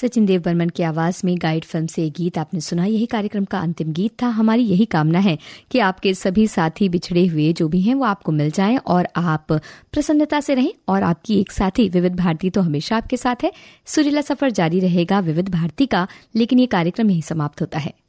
सचिन देव बर्मन की आवाज में गाइड फिल्म से गीत आपने सुना। यही कार्यक्रम का अंतिम गीत था। हमारी यही कामना है कि आपके सभी साथी बिछड़े हुए जो भी हैं वो आपको मिल जाएं और आप प्रसन्नता से रहें। और आपकी एक साथी विविध भारती तो हमेशा आपके साथ है। सुरीला सफर जारी रहेगा विविध भारती का, लेकिन ये कार्यक्रम यही समाप्त होता है।